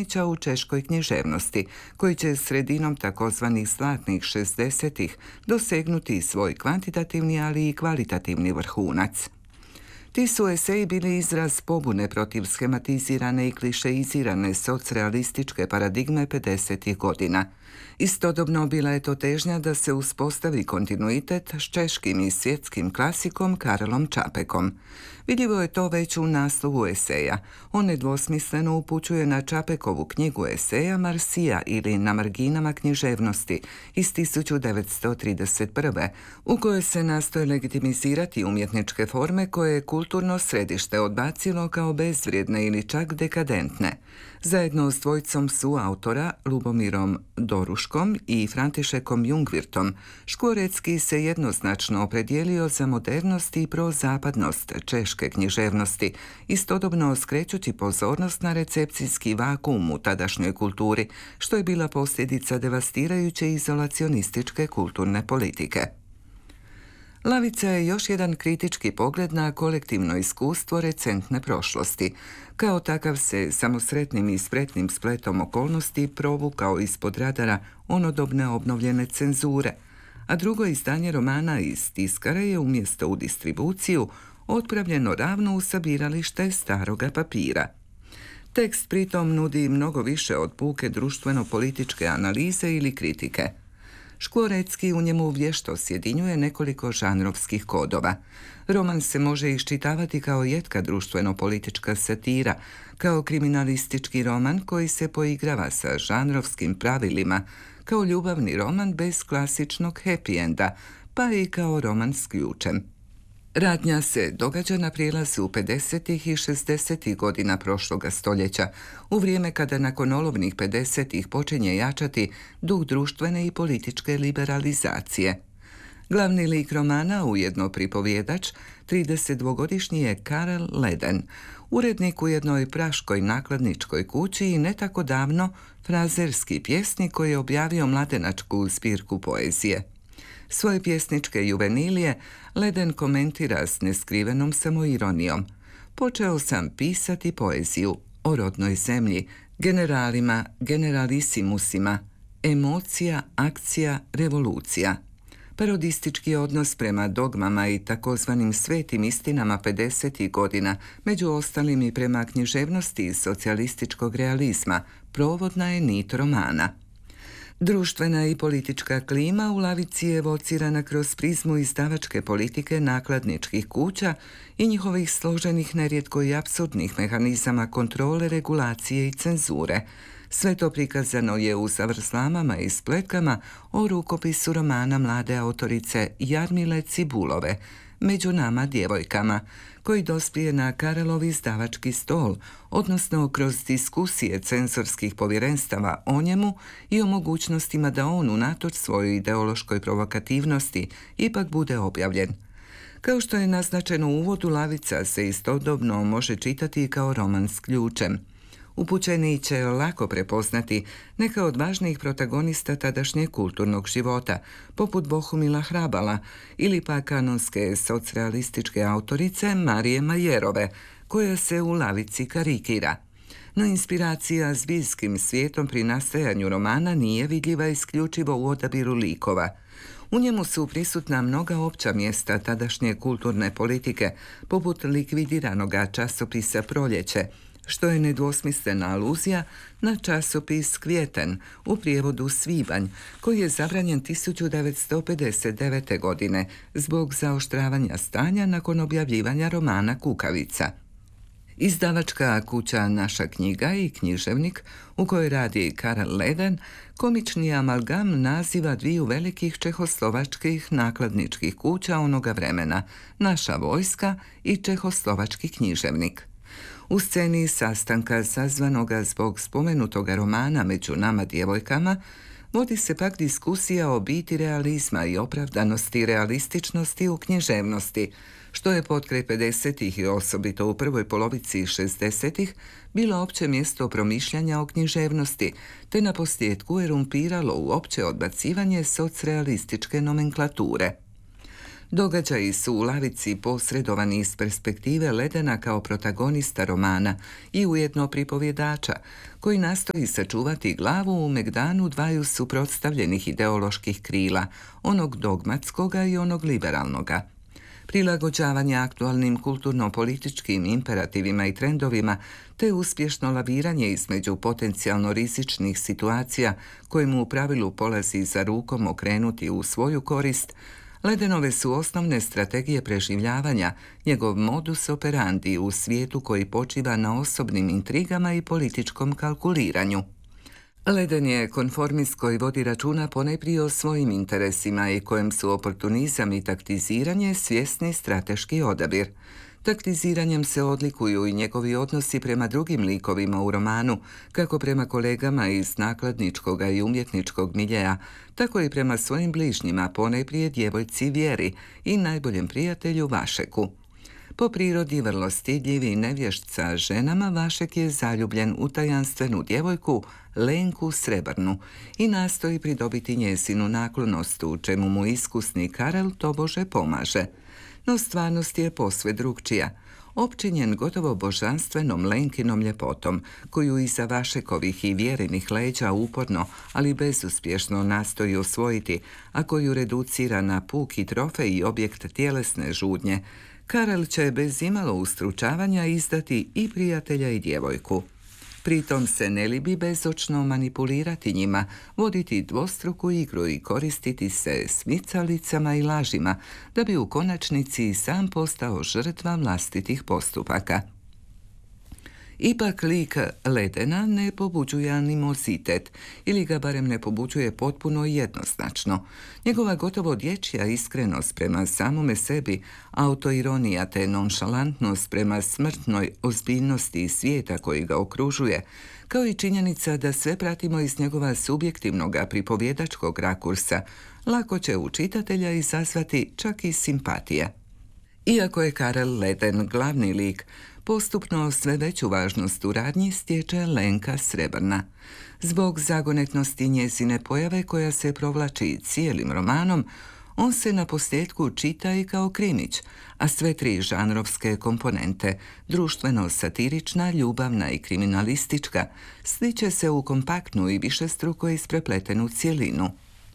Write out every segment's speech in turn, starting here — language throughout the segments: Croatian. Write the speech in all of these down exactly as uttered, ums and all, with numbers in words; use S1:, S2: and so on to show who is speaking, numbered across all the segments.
S1: Stepanića u češkoj književnosti, koji će sredinom takozvanih zlatnih šezdesetih dosegnuti svoj kvantitativni, ali i kvalitativni vrhunac. Ti su eseji bili izraz pobune protiv schematizirane i klišeizirane socrealističke paradigme pedesetih godina. Istodobno bila je to težnja da se uspostavi kontinuitet s češkim i svjetskim klasikom Karelom Čapekom. Vidljivo je to već u naslovu eseja. On nedvosmisleno upućuje na Čapekovu knjigu eseja Marsija ili Na marginama književnosti iz tisuću devetsto trideset prve. u kojoj se nastoje legitimizirati umjetničke forme koje je kulturno središte odbacilo kao bezvrijedne ili čak dekadentne. Zajedno s dvojicom suautora Lubomirom Doruškom i Františekom Jungvirtom, Škvorecki se jednoznačno opredijelio za modernost i prozapadnost češke književnosti, istodobno skrećući pozornost na recepcijski vakuum u tadašnjoj kulturi, što je bila posljedica devastirajuće izolacionističke kulturne politike. Lavica je još jedan kritički pogled na kolektivno iskustvo recentne prošlosti. Kao takav se samosretnim i spretnim spletom okolnosti provukao ispod radara onodobne obnovljene cenzure, a drugo izdanje romana iz tiskara je umjesto u distribuciju otpravljeno ravno u sabiralište staroga papira. Tekst pritom nudi mnogo više od puke društveno-političke analize ili kritike. Škvorecki u njemu vješto sjedinjuje nekoliko žanrovskih kodova. Roman se može iščitavati kao jetka društveno-politička satira, kao kriminalistički roman koji se poigrava sa žanrovskim pravilima, kao ljubavni roman bez klasičnog happy enda, pa i kao roman s ključem. Radnja se događa na prijelazu pedesetih i šezdesetih godina prošloga stoljeća, u vrijeme kada nakon olovnih pedesetih počinje jačati duh društvene i političke liberalizacije. Glavni lik romana, ujedno pripovjedač, tridesetdvogodišnji je Karel Leden, urednik u jednoj praškoj nakladničkoj kući i ne tako davno frazerski pjesnik koji je objavio mladenačku zbirku poezije. Svoje pjesničke juvenilije Leden komentira s neskrivenom samoironijom. Počeo sam pisati poeziju o rodnoj zemlji, generalima, generalisimusima, emocija, akcija, revolucija. Parodistički odnos prema dogmama i takozvanim svetim istinama pedesetih godina, među ostalim i prema književnosti socijalističkog realizma, provodna je nit romana. Društvena i politička klima u Lavici je evocirana kroz prizmu izdavačke politike nakladničkih kuća i njihovih složenih, nerijetko i apsurdnih mehanizama kontrole, regulacije i cenzure. Sve to prikazano je u zavrzlamama i spletkama o rukopisu romana mlade autorice Jarmile Cibulove, Među nama djevojkama, koji dospije na Karelov izdavački stol, odnosno kroz diskusije cenzorskih povjerenstava o njemu i o mogućnostima da on, unatoč svojoj ideološkoj provokativnosti, ipak bude objavljen. Kao što je naznačeno u uvodu, Lavica se istodobno može čitati kao roman s ključem. Upućeni će lako prepoznati neka od važnijih protagonista tadašnjeg kulturnog života, poput Bohumila Hrabala ili pa kanonske socrealističke autorice Marije Majerove, koja se u Lavici karikira. No inspiracija s bliskim svijetom pri nastajanju romana nije vidljiva isključivo u odabiru likova. U njemu su prisutna mnoga opća mjesta tadašnje kulturne politike, poput likvidiranoga časopisa Proljeće, što je nedvosmislena aluzija na časopis Kvjeten, u prijevodu Svibanj, koji je zabranjen tisuću devetsto pedeset devete. godine zbog zaoštravanja stanja nakon objavljivanja romana Kukavica. Izdavačka kuća Naša knjiga i književnik, u kojoj radi Karel Leden, komični amalgam naziva dviju velikih čehoslovačkih nakladničkih kuća onoga vremena, Naša vojska i Čehoslovački književnik. U sceni sastanka sazvanoga zbog spomenutoga romana Među nama djevojkama vodi se pak diskusija o biti realizma i opravdanosti i realističnosti u književnosti, što je potkraj pedesetih i osobito u prvoj polovici šezdesetih bilo opće mjesto promišljanja o književnosti, te na posljedku erumpiralo u opće odbacivanje socrealističke nomenklature. Događaji su u Lavici posredovani iz perspektive Ledena kao protagonista romana i ujedno pripovjedača, koji nastoji sačuvati glavu u megdanu dvaju suprotstavljenih ideoloških krila, onog dogmatskoga i onog liberalnoga. Prilagođavanje aktualnim kulturno-političkim imperativima i trendovima te uspješno laviranje između potencijalno rizičnih situacija koje mu u pravilu polazi za rukom okrenuti u svoju korist, Ledenove su osnovne strategije preživljavanja, njegov modus operandi u svijetu koji počiva na osobnim intrigama i političkom kalkuliranju. Leden je konformist koji vodi računa ponajprije o svojim interesima i kojem su oportunizam i taktiziranje svjesni strateški odabir. Taktiziranjem se odlikuju i njegovi odnosi prema drugim likovima u romanu, kako prema kolegama iz nakladničkog i umjetničkog miljeja, tako i prema svojim bližnjima, ponajprije djevojci Vjeri i najboljem prijatelju Vašeku. Po prirodi vrlo stidljiv i nevješt sa ženama, Vašek je zaljubljen u tajanstvenu djevojku Lenku Srebrnu i nastoji pridobiti njezinu naklonost, u čemu mu iskusni Karel tobože pomaže. No stvarnost je posve drukčija. Opčinjen gotovo božanstvenom Lenkinom ljepotom, koju iza Vašekovih i Vjerinih leđa uporno, ali bezuspješno nastoji osvojiti, a koju reducira na puki trofej i objekt tjelesne žudnje, Karel će bez imalo ustručavanja izdati i prijatelja i djevojku. Pritom se ne libi bezočno manipulirati njima, voditi dvostruku igru i koristiti se smicalicama i lažima, da bi u konačnici sam postao žrtva vlastitih postupaka. Ipak lik Ledena ne pobuđuje animozitet, ili ga barem ne pobuđuje potpuno i jednoznačno. Njegova gotovo dječja iskrenost prema samome sebi, autoironija te nonšalantnost prema smrtnoj ozbiljnosti svijeta koji ga okružuje, kao i činjenica da sve pratimo iz njegova subjektivnog pripovjedačkog rakursa, lako će u čitatelja izazvati čak i simpatije. Iako je Karel Leden glavni lik, postupno sve veću važnost u radnji stječe Lenka Srebrna. Zbog zagonetnosti njezine pojave koja se provlači cijelim romanom, on se na posljedku čita i kao krimić, a sve tri žanrovske komponente, društveno-satirična, ljubavna i kriminalistička, sliče se u kompaktnu i višestruko isprepletenu cjelinu.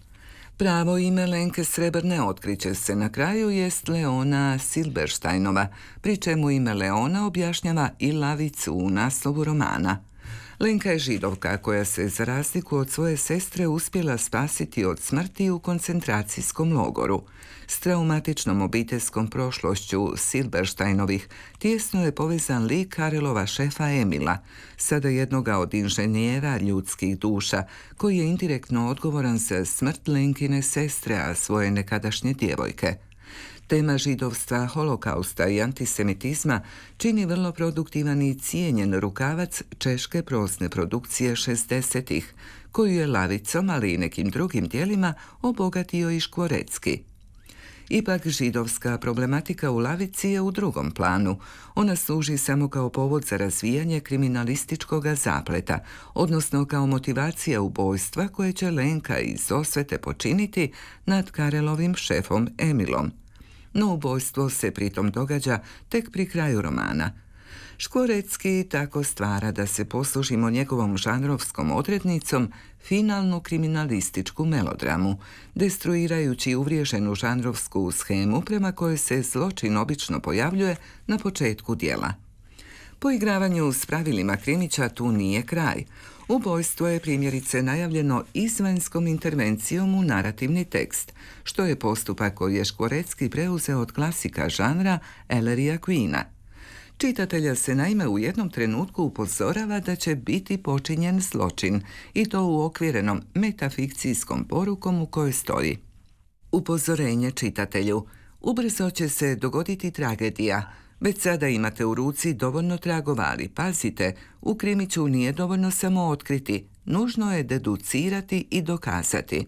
S1: Pravo ime Lenke Srebrne otkriće se na kraju jest Leona Silbersteinova, pri čemu ime Leona objašnjava i Lavicu u naslovu romana. Lenka je Židovka koja se za razliku od svoje sestre uspjela spasiti od smrti u koncentracijskom logoru. S traumatičnom obiteljskom prošlošću Silbersteinovih tijesno je povezan lik Karelova šefa Emila, sada jednoga od inženjera ljudskih duša, koji je indirektno odgovoran za smrt Lenkine sestre, a svoje nekadašnje djevojke. Tema židovstva, holokausta i antisemitizma čini vrlo produktivan i cijenjen rukavac češke prozne produkcije šezdesetih, koju je Lavicom, ali i nekim drugim dijelima obogatio i Škvorecki. Ipak židovska problematika u Lavici je u drugom planu. Ona služi samo kao povod za razvijanje kriminalističkog zapleta, odnosno kao motivacija ubojstva koje će Lenka iz osvete počiniti nad Karelovim šefom Emilom. No ubojstvo se pritom događa tek pri kraju romana. Škvorecki tako stvara, da se poslužimo njegovom žanrovskom odrednicom, finalnu kriminalističku melodramu, destruirajući uvriježenu žanrovsku shemu prema kojoj se zločin obično pojavljuje na početku djela. Poigravanju s pravilima krimića tu nije kraj. Ubojstvo je primjerice najavljeno izvanjskom intervencijom u narativni tekst, što je postupak koji je Škvorecki preuzeo od klasika žanra Elleryja Queena. Čitatelja se naime u jednom trenutku upozorava da će biti počinjen zločin, i to uokvirenom metafikcijskom porukom u kojoj stoji: upozorenje čitatelju, ubrzo će se dogoditi tragedija. Već sada imate u ruci dovoljno tragova, ali pazite, u krimiću nije dovoljno samo otkriti, nužno je deducirati i dokazati.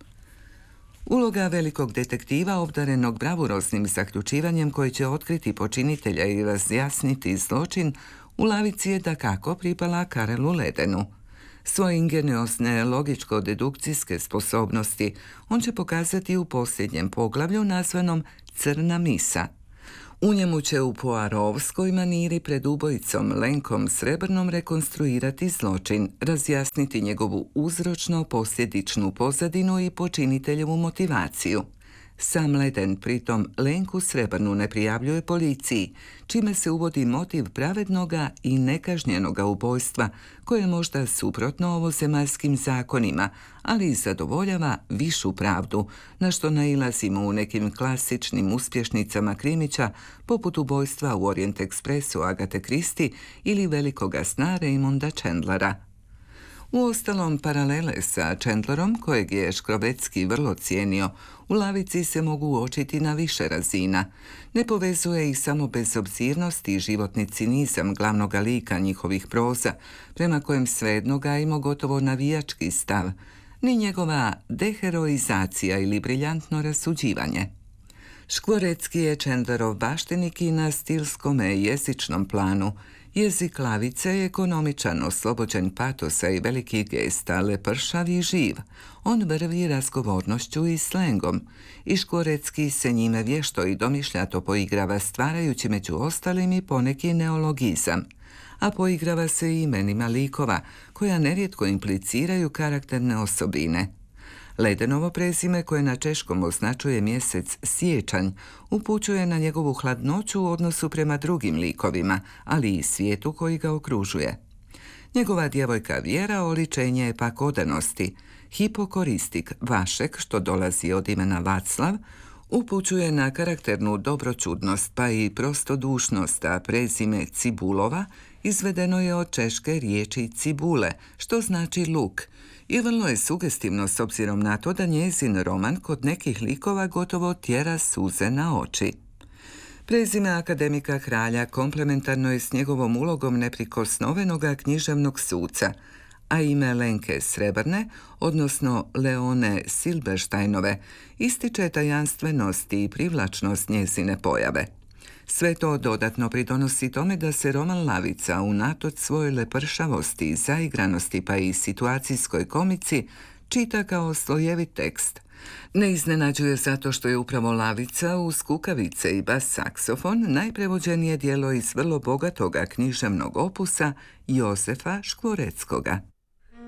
S1: Uloga velikog detektiva, obdarenog bravuroznim zaključivanjem koji će otkriti počinitelja i razjasniti zločin, u Lavici je dakako pripala Karelu Ledenu. Svoje ingeniozne logičko-dedukcijske sposobnosti on će pokazati u posljednjem poglavlju nazvanom Crna misa. U njemu će u poarovskoj maniri pred ubojicom Lenkom Srebrnom rekonstruirati zločin, razjasniti njegovu uzročno-posljedičnu pozadinu i počiniteljevu motivaciju. Sam Leden pritom Lenku Srebrnu ne prijavljuje policiji, čime se uvodi motiv pravednoga i nekažnjenoga ubojstva, koje je možda suprotno ovozemaljskim zakonima, ali i zadovoljava višu pravdu, na što nailazimo u nekim klasičnim uspješnicama krimića, poput ubojstva u Orient Expressu Agate Christie ili velikoga sna Raymonda Chandlera. Uostalom, paralele sa Chandlerom, kojeg je Škrobecki vrlo cijenio, u Lavici se mogu uočiti na više razina. Ne povezuje ih samo bezobzirnost i životni cinizam glavnoga lika njihovih proza, prema kojem svejedno gajimo gotovo navijački stav, ni njegova deheroizacija ili briljantno rasuđivanje. Škvorecki je Chandlerov baštinik i na stilskome jezičnom planu. Jezik Lavice je ekonomičan, oslobođen patosa i velikih gesta, lepršav i živ. On vrvi razgovornošću i slengom, i Škvorecki se njime vješto i domišljato poigrava, stvarajući među ostalim i poneki neologizam. A poigrava se i imenima likova, koja nerijetko impliciraju karakterne osobine. Ledenovo prezime, koje na češkom označuje mjesec siječanj, upućuje na njegovu hladnoću u odnosu prema drugim likovima, ali i svijetu koji ga okružuje. Njegova djevojka Vjera oličenje je pak odanosti. Hipokoristik Vašek, što dolazi od imena Vaclav, upućuje na karakternu dobroćudnost pa i prostodušnost, a prezime Cibulova izvedeno je od češke riječi cibule, što znači luk, i vrlo je sugestivno s obzirom na to da njezin roman kod nekih likova gotovo tjera suze na oči. Prezime akademika Kralja komplementarno je s njegovom ulogom neprikosnovenoga književnog suca, a ime Lenke Srebrne, odnosno Leone Silbersteinove, ističe tajanstvenost i privlačnost njezine pojave. Sve to dodatno pridonosi tome da se roman Lavica, unatoč svojoj lepršavosti, zaigranosti pa i situacijskoj komici, čita kao slojevit tekst. Ne iznenađuje zato što je upravo Lavica uz kukavice i bas saksofon najprevođenije djelo iz vrlo bogatoga književnog opusa Jozefa Škvoreckoga.